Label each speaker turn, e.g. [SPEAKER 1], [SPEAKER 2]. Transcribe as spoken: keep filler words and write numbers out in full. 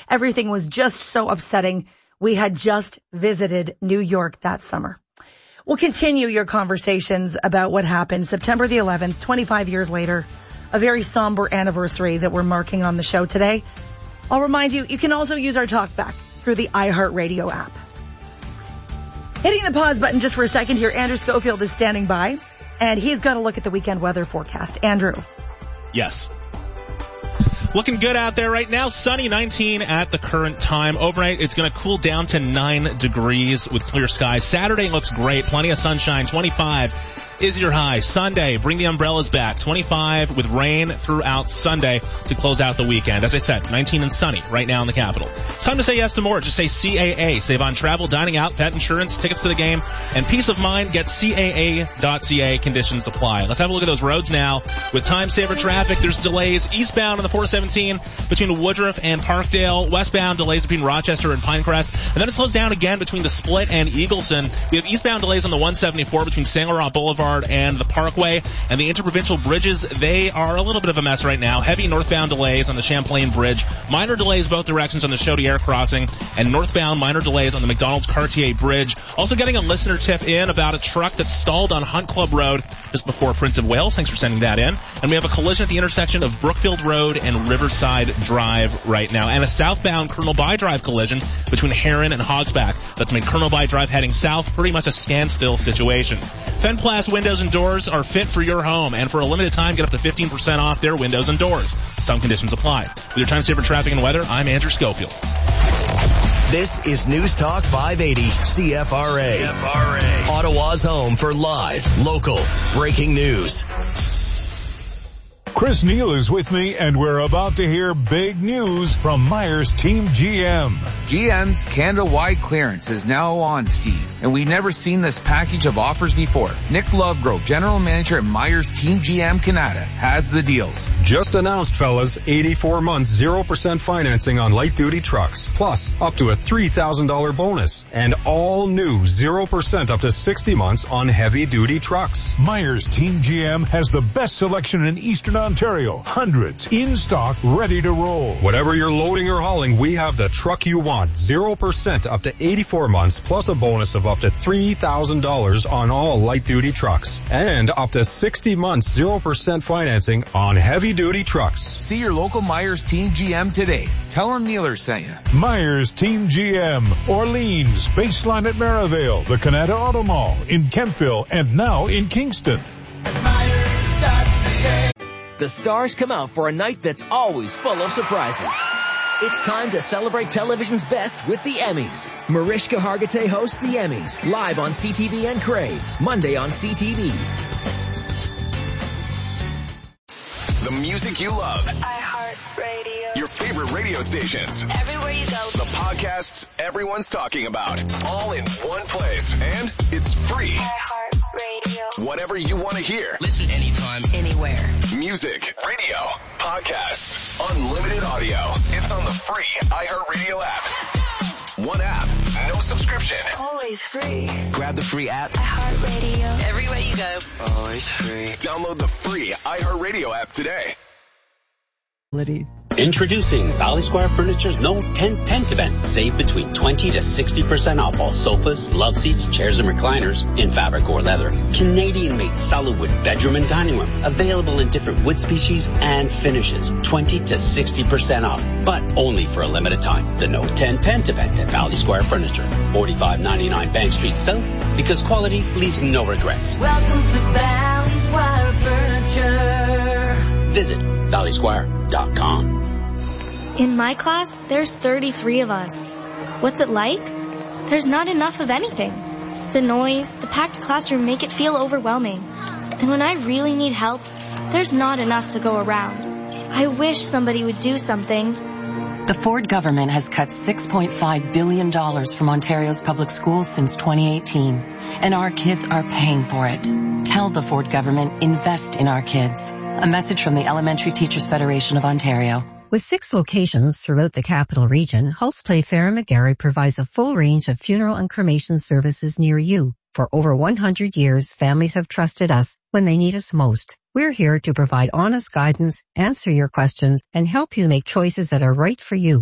[SPEAKER 1] Everything was just so upsetting. We had just visited New York that summer. We'll continue your conversations about what happened September the eleventh, twenty-five years later, a very somber anniversary that we're marking on the show today. I'll remind you, you can also use our talkback through the iHeartRadio app. Hitting the pause button just for a second here, Andrew Schofield is standing by, and he's got a look at the weekend weather forecast. Andrew.
[SPEAKER 2] Yes. Looking good out there right now. Sunny, nineteen at the current time. Overnight, it's going to cool down to nine degrees with clear skies. Saturday looks great. Plenty of sunshine. twenty-five is your high. Sunday, bring the umbrellas back. twenty-five with rain throughout Sunday to close out the weekend. As I said, nineteen and sunny right now in the capital. It's time to say yes to more. Just say C A A. Save on travel, dining out, pet insurance, tickets to the game, and peace of mind. Get C A A dot C A. Conditions apply. Let's have a look at those roads now. With time saver traffic, there's delays eastbound on the four seventeen between Woodruff and Parkdale. Westbound delays between Rochester and Pinecrest. And then it slows down again between the Split and Eagleson. We have eastbound delays on the one seventy-four between Saint Laurent Boulevard and the Parkway, and the interprovincial bridges, they are a little bit of a mess right now. Heavy northbound delays on the Champlain Bridge, minor delays both directions on the Chaudière crossing, and northbound minor delays on the McDonald's Cartier Bridge. Also getting a listener tip in about a truck that stalled on Hunt Club Road just before Prince of Wales. Thanks for sending that in. And we have a collision at the intersection of Brookfield Road and Riverside Drive right now, and a southbound Colonel By Drive collision between Heron and Hogsback. That's made Colonel By Drive heading south pretty much a standstill situation. Fenplas Windows and Doors are fit for your home, and for a limited time, get up to fifteen percent off their windows and doors. Some conditions apply. With your time saver traffic and weather, I'm Andrew Schofield.
[SPEAKER 3] This is News Talk five eighty C F R A. C F R A. Ottawa's home for live, local, breaking news.
[SPEAKER 4] Chris Neal is with me, and we're about to hear big news from Myers Team G M.
[SPEAKER 5] G M's Canada-wide clearance is now on, Steve, and we've never seen this package of offers before. Nick Lovegrove, General Manager at Myers Team G M Canada, has the deals.
[SPEAKER 6] Just announced, fellas, eighty-four months, zero percent financing on light-duty trucks, plus up to a three thousand dollars bonus, and all new zero percent up to sixty months on heavy-duty trucks.
[SPEAKER 4] Myers Team G M has the best selection in Eastern Ontario. Hundreds in stock, ready to roll.
[SPEAKER 6] Whatever you're loading or hauling, we have the truck you want. zero percent up to eighty-four months, plus a bonus of up to three thousand dollars on all light-duty trucks. And up to sixty months, zero percent financing on heavy-duty trucks.
[SPEAKER 5] See your local Myers Team G M today. Tell them Neeler sent you.
[SPEAKER 4] Myers Team G M, Orleans, Baseline at Maryvale, the Canada Auto Mall in Kempville, and now in Kingston.
[SPEAKER 7] The stars come out for a night that's always full of surprises. It's time to celebrate television's best with the Emmys. Mariska Hargitay hosts the Emmys, live on C T V and Crave, Monday on C T V.
[SPEAKER 3] The music you love.
[SPEAKER 8] iHeartRadio.
[SPEAKER 3] Your favorite radio stations.
[SPEAKER 8] Everywhere you go.
[SPEAKER 3] The podcasts everyone's talking about. All in one place. And it's free.
[SPEAKER 8] iHeartRadio.
[SPEAKER 3] Whatever you want to hear.
[SPEAKER 7] Listen anytime, anywhere.
[SPEAKER 3] Music, radio, podcasts, unlimited audio. It's on the free iHeartRadio app. One app, no subscription.
[SPEAKER 8] Always free.
[SPEAKER 7] Grab the free app.
[SPEAKER 8] iHeartRadio. Everywhere you go.
[SPEAKER 7] Always free.
[SPEAKER 3] Download the free iHeartRadio app today.
[SPEAKER 9] Introducing Valley Square Furniture's No ten tenth event. Save between twenty to sixty percent off all sofas, love seats, chairs, and recliners in fabric or leather. Canadian-made solid wood bedroom and dining room. Available in different wood species and finishes. twenty to sixty percent off, but only for a limited time. The No ten tenth event at Valley Square Furniture. forty-five ninety-nine Bank Street South, because quality leaves no regrets.
[SPEAKER 10] Welcome to Valley Square Furniture.
[SPEAKER 9] Visit valley square dot com.
[SPEAKER 11] In my class, there's thirty-three of us. What's it like? There's not enough of anything. The noise, the packed classroom make it feel overwhelming. And when I really need help, there's not enough to go around. I wish somebody would do something.
[SPEAKER 12] The Ford government has cut six point five billion dollars from Ontario's public schools since twenty eighteen, and our kids are paying for it. Tell the Ford government, invest in our kids. A message from the Elementary Teachers Federation of Ontario.
[SPEAKER 13] With six locations throughout the capital region, Hulse Playfair and McGarry provides a full range of funeral and cremation services near you. For over one hundred years, families have trusted us when they need us most. We're here to provide honest guidance, answer your questions, and help you make choices that are right for you.